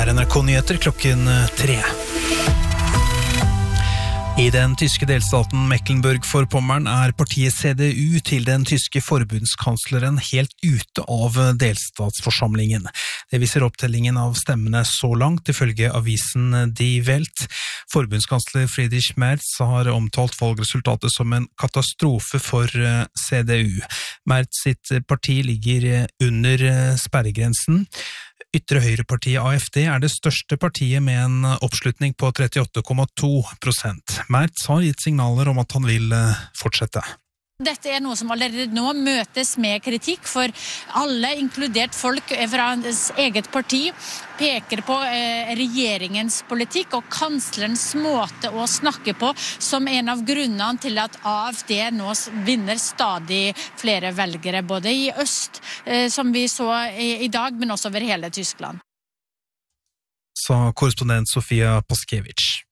NRK-nyheter klokken 3. I den tyske delstaten Mecklenburg-Vorpommern partiet CDU til den tyske forbundskansleren helt ute av delstatsforsamlingen. Det viser opptellingen av stemmene så langt, ifølge avisen Die Welt. Forbundskansler Friedrich Merz har omtalt valgresultatet som en katastrofe for CDU. Merz sitt parti ligger under sperregrensen. Ytre høyrepartiet AFD det største partiet med en oppslutning på 38,2%. Merz har gitt signaler om at han vil fortsette. Dette noe som allerede nå møtes med kritikk, for alle, inkludert folk fra hans eget parti, peker på regjeringens politikk og kanslerens måte å snakke på som en av grunnene til at AFD nå vinner stadig flere velgere, både i øst, som vi så i dag, men også over hele Tyskland. Sa korrespondent Sofia Paskevich.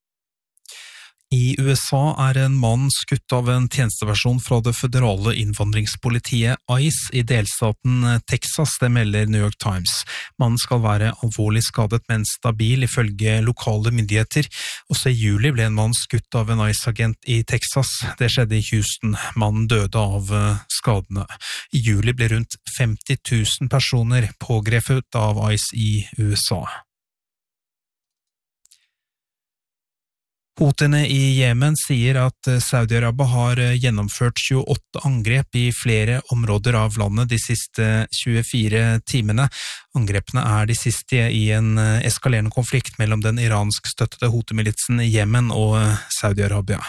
I USA en mann skutt av en tjenesteversjon fra det føderale innvandringspolitiet ICE i delstaten Texas, det melder New York Times. Mannen skal være alvorlig skadet, men stabil ifølge lokale myndigheter. Også i juli ble en mann skutt av en ICE-agent i Texas. Det skjedde i Houston. Mannen døde av skadene. I juli ble rundt 50 000 personer pågrepet av ICE i USA. Houthiene i Jemen sier at Saudi-Arabia har gjennomført 28 angrep i flere områder av landet de siste 24 timene. Angrepene de siste i en eskalerende konflikt mellom den iransk-støttede Houthi-militsen i Jemen og Saudi-Arabia.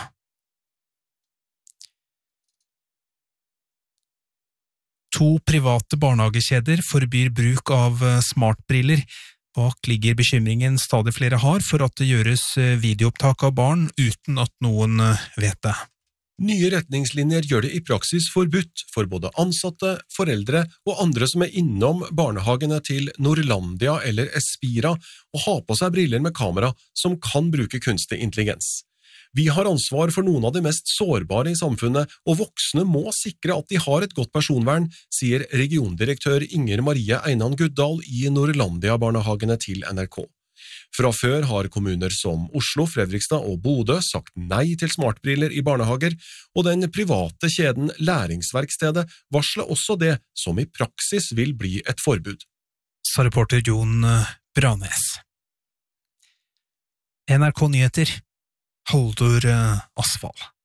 To private barnehagekjeder forbyr bruk av smartbriller. Bak ligger bekymringen stadig flere har for at det gjøres videoopptak av barn uten at noen vet det. Nye retningslinjer gjør det i praksis forbudt for både ansatte, foreldre og andre som innom barnehagene til Norlandia eller Espira å ha på seg briller med kamera som kan bruke kunstig intelligens. Vi har ansvar for noen av de mest sårbare i samfunnet, og voksne må sikre at de har et godt personvern, sier regiondirektør Inger Marie Einan Guddal i Norlandia-barnehagene til NRK. Fra før har kommuner som Oslo, Fredrikstad og Bodø sagt nei til smartbriller i barnehager, og den private kjeden Læringsverkstedet varsler også det som i praksis vil bli et forbud. Sa reporter Jon Branes. NRK Nyheter, Haldor Asfall.